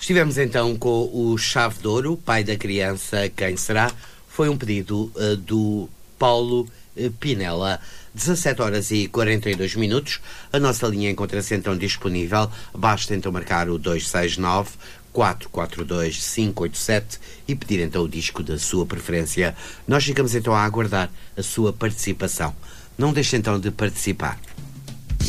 Estivemos então com o Chave de Ouro, pai da criança, quem será? Foi um pedido do Paulo Pinela. 17 horas e 42 minutos. A nossa linha encontra-se então disponível. Basta então marcar o 269 442 587 e pedir então o disco da sua preferência. Nós ficamos então a aguardar a sua participação. Não deixe então de participar.